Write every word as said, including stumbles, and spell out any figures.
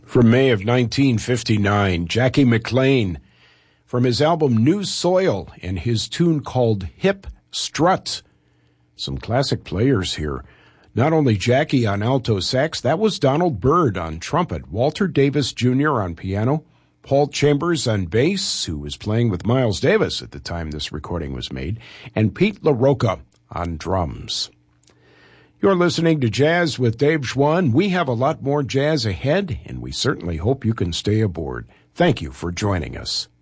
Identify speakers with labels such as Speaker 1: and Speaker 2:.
Speaker 1: From May of nineteen fifty-nine, Jackie McLean, from his album New Soil and his tune called Hip Strut. Some classic players here. Not only Jackie on alto sax, that was Donald Byrd on trumpet, Walter Davis Junior on piano, Paul Chambers on bass, who was playing with Miles Davis at the time this recording was made, and Pete LaRocca on drums. You're listening to Jazz with Dave Schwann. We have a lot more jazz ahead, and we certainly hope you can stay aboard. Thank you for joining us.